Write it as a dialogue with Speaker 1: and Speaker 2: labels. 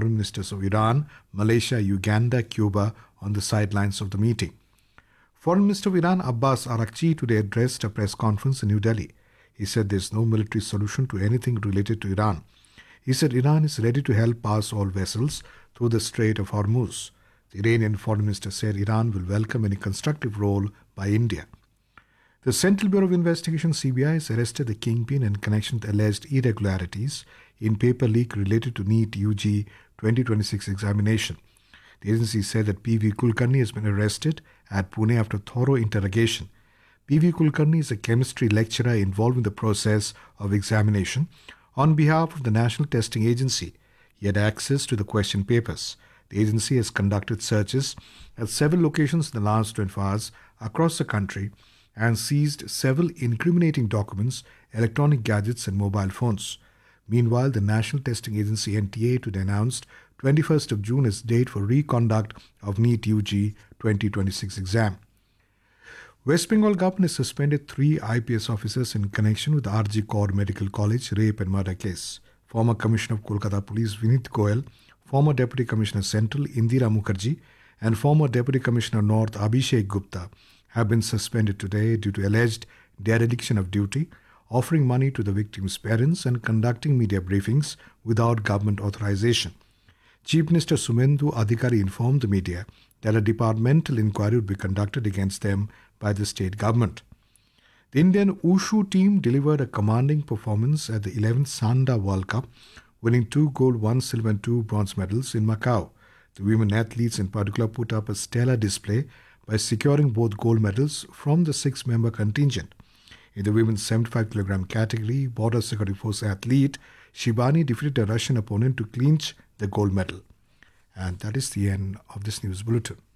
Speaker 1: foreign ministers of Iran, Malaysia, Uganda, Cuba on the sidelines of the meeting. Foreign Minister of Iran Abbas Araghchi today addressed a press conference in New Delhi. He said there is no military solution to anything related to Iran. He said Iran is ready to help pass all vessels through the Strait of Hormuz. The Iranian foreign minister said Iran will welcome any constructive role by India. The Central Bureau of Investigation (CBI) has arrested the kingpin in connection with alleged irregularities in paper leak related to NEET UG 2026 examination. The agency said that P.V. Kulkarni has been arrested at Pune after thorough interrogation. P.V. Kulkarni is a chemistry lecturer involved in the process of examination. On behalf of the National Testing Agency, he had access to the question papers. The agency has conducted searches at several locations in the last 24 hours across the country and seized several incriminating documents, electronic gadgets and mobile phones. Meanwhile, the National Testing Agency NTA today announced 21st of June as date for reconduct of NEET UG 2026 exam. West Bengal government has suspended 3 IPS officers in connection with the RG Kaur Medical College rape and murder case. Former Commissioner of Kolkata Police Vinit Goyal, former Deputy Commissioner Central Indira Mukherjee and former Deputy Commissioner North Abhishek Gupta have been suspended today due to alleged dereliction of duty, offering money to the victims' parents and conducting media briefings without government authorization. Chief Minister Sumendu Adhikari informed the media that a departmental inquiry would be conducted against them by the state government. The Indian Wushu team delivered a commanding performance at the 11th Sanda World Cup, winning 2 gold, 1 silver and 2 bronze medals in Macau. The women athletes in particular put up a stellar display by securing both gold medals from the 6-member contingent. In the women's 75 kg category, Border Security Force athlete Shibani defeated a Russian opponent to clinch the gold medal. And that is the end of this news bulletin.